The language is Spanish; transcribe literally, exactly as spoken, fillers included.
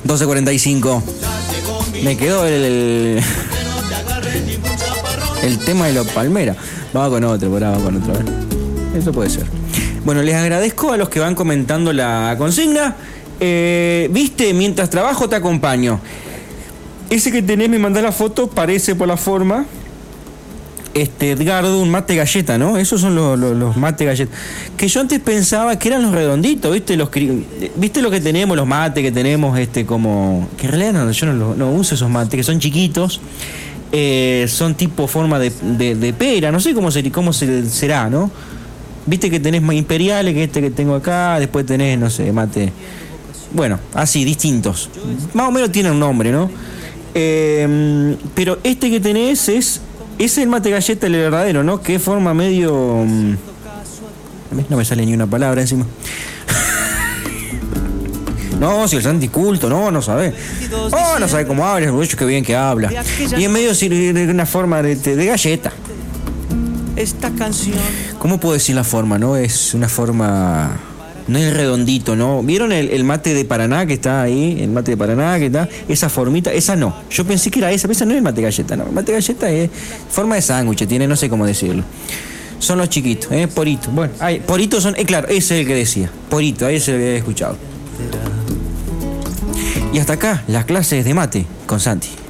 doce cuarenta y cinco. Me quedó el, el, el tema de los Palmera. Vamos con otro, por ahora vamos con otro. ¿eh? Eso puede ser. Bueno, les agradezco a los que van comentando la consigna. Eh, Viste, mientras trabajo te acompaño. Ese que tenés, me mandás la foto, parece por la forma. Este, Edgardo, un mate galleta, ¿no? Esos son los, los, los mate galletas. Que yo antes pensaba que eran los redonditos, ¿viste? Los, ¿Viste lo que tenemos, los mates que tenemos, este, como... Que en realidad no, yo no, no uso esos mates, que son chiquitos. Eh, son tipo forma de, de, de pera, no sé cómo, ser, cómo ser, será, ¿no? Viste que tenés más imperiales que este que tengo acá, después tenés, no sé, mate... Bueno, así, distintos. Más o menos tienen un nombre, ¿no? Eh, pero este que tenés es... Es el mate galleta, el verdadero, ¿no? Que forma medio... No me sale ni una palabra encima. No, si el Santi culto, no, no sabe. Oh, no sabe cómo habla, qué bien que habla. Y en medio de una forma de, de galleta. Esta canción. ¿Cómo puedo decir la forma, no? Es una forma... No es redondito, ¿no? ¿Vieron el, el mate de Paraná que está ahí? El mate de Paraná que está... Esa formita, esa no. Yo pensé que era esa, pero esa no es el mate galleta, no. El mate galleta es forma de sándwich, tiene, no sé cómo decirlo. Son los chiquitos, ¿eh? Porito. Bueno, hay, poritos son... Eh, claro, ese es el que decía. Porito, ahí se lo había escuchado. Y hasta acá, las clases de mate con Santi.